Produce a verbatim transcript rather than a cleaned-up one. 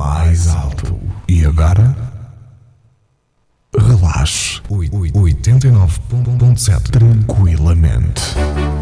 mais alto. E agora? Relaxe. oitenta e nove ponto sete. Tranquilamente.